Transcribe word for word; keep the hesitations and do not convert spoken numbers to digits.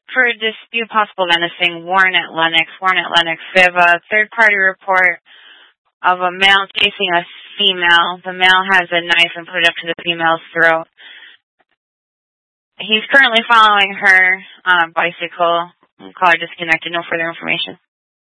For dispute possible menacing, Warren at Lennox. Warren at Lennox. We have a third-party report of a male chasing a female. The male has a knife and put it up to the female's throat. He's currently following her on a bicycle. Caller disconnected. No further information.